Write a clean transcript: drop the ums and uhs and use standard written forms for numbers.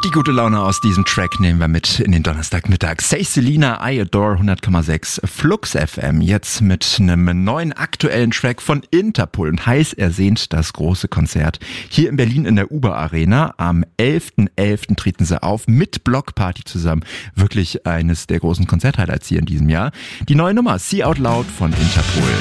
Die gute Laune aus diesem Track nehmen wir mit in den Donnerstagmittag. Say Selena, I Adore, 100,6 Flux FM. Jetzt mit einem neuen aktuellen Track von Interpol und heiß ersehnt das große Konzert hier in Berlin in der Uber Arena. Am 11.11. treten sie auf mit Blockparty zusammen. Wirklich eines der großen Konzerthighlights hier in diesem Jahr. Die neue Nummer See Out Loud von Interpol.